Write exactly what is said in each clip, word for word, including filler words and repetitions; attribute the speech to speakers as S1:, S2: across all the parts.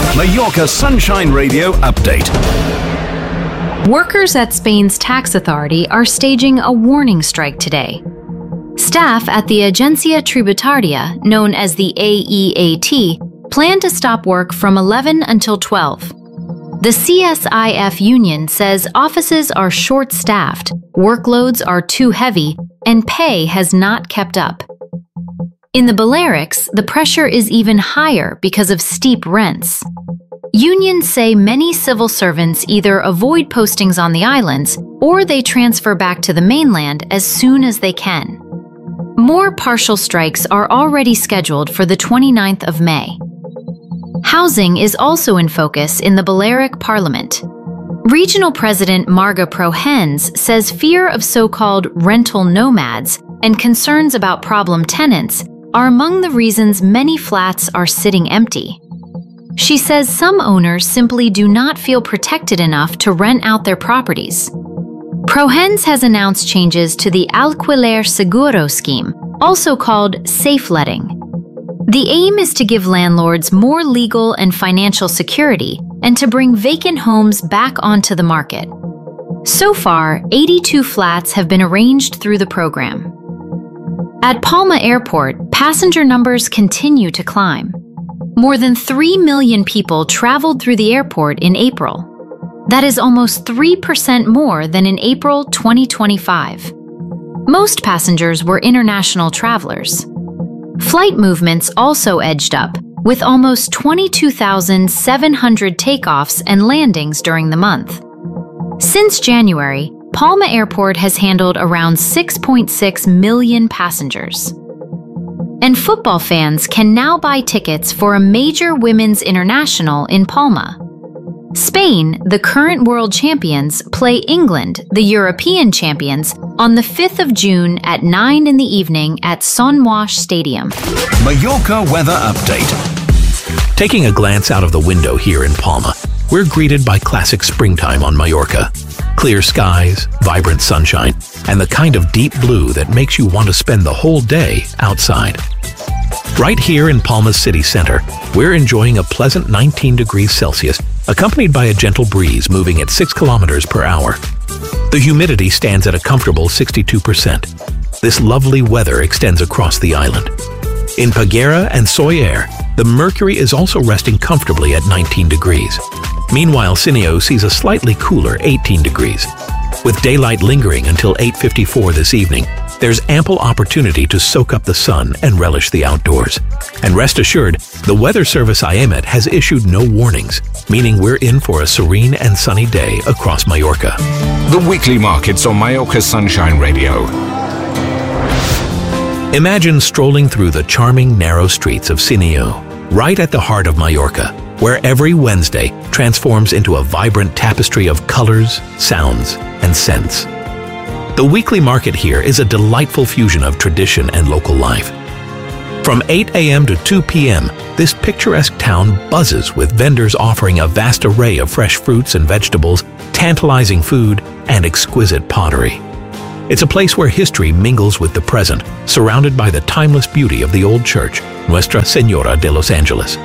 S1: Mallorca Sunshine Radio update.
S2: Workers at Spain's tax authority are staging a warning strike today. Staff at the Agencia Tributaria, known as the A E A T, plan to stop work from eleven until twelve. The C S I F union says offices are short-staffed, workloads are too heavy, and pay has not kept up. In the Balearics, the pressure is even higher because of steep rents. Unions say many civil servants either avoid postings on the islands or they transfer back to the mainland as soon as they can. More partial strikes are already scheduled for the twenty-ninth of May. Housing is also in focus in the Balearic Parliament. Regional President Marga Prohens says fear of so-called rental nomads and concerns about problem tenants are among the reasons many flats are sitting empty. She says some owners simply do not feel protected enough to rent out their properties. Prohens has announced changes to the Alquiler Seguro scheme, also called safe letting. The aim is to give landlords more legal and financial security and to bring vacant homes back onto the market. So far, eighty-two flats have been arranged through the program. At Palma Airport, passenger numbers continue to climb. More than three million people traveled through the airport in April. That is almost three percent more than in April twenty twenty-five. Most passengers were international travelers. Flight movements also edged up, with almost twenty-two thousand seven hundred takeoffs and landings during the month. Since January, Palma Airport has handled around six point six million passengers. And football fans can now buy tickets for a major women's international in Palma. Spain, the current world champions, play England, the European champions, on the fifth of June at nine in the evening at Son Moix Stadium.
S1: Mallorca weather update.
S3: Taking a glance out of the window here in Palma, we're greeted by classic springtime on Mallorca. Clear skies, vibrant sunshine, and the kind of deep blue that makes you want to spend the whole day outside. Right here in Palma's city center, we're enjoying a pleasant nineteen degrees Celsius, accompanied by a gentle breeze moving at six kilometers per hour. The humidity stands at a comfortable sixty-two percent. This lovely weather extends across the island. In Peguera and Soller, the mercury is also resting comfortably at nineteen degrees. Meanwhile, Sineo sees a slightly cooler eighteen degrees. With daylight lingering until eight fifty-four this evening, there's ample opportunity to soak up the sun and relish the outdoors. And rest assured, the weather service I A M E T has issued no warnings, meaning we're in for a serene and sunny day across Mallorca.
S4: The weekly markets on Mallorca Sunshine Radio.
S3: Imagine strolling through the charming narrow streets of Sineo, right at the heart of Mallorca, where every Wednesday transforms into a vibrant tapestry of colors, sounds, and scents. The weekly market here is a delightful fusion of tradition and local life. From eight a m to two p m, this picturesque town buzzes with vendors offering a vast array of fresh fruits and vegetables, tantalizing food, and exquisite pottery. It's a place where history mingles with the present, surrounded by the timeless beauty of the old church, Nuestra Señora de los Angeles.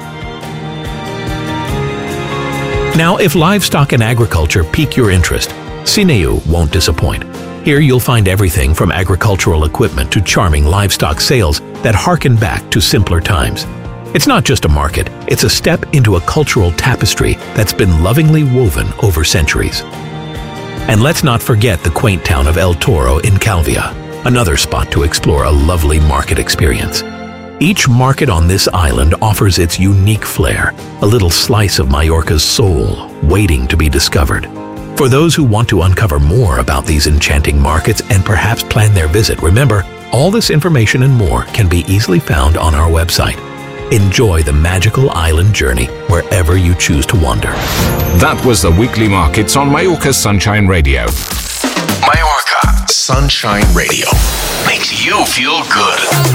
S3: Now, if livestock and agriculture pique your interest, Sineo won't disappoint. Here you'll find everything from agricultural equipment to charming livestock sales that harken back to simpler times. It's not just a market, it's a step into a cultural tapestry that's been lovingly woven over centuries. And let's not forget the quaint town of El Toro in Calvia, another spot to explore a lovely market experience. Each market on this island offers its unique flair, a little slice of Mallorca's soul waiting to be discovered. For those who want to uncover more about these enchanting markets and perhaps plan their visit, remember, all this information and more can be easily found on our website. Enjoy the magical island journey wherever you choose to wander.
S4: That was the weekly markets on Mallorca Sunshine Radio.
S1: Mallorca Sunshine Radio makes you feel good.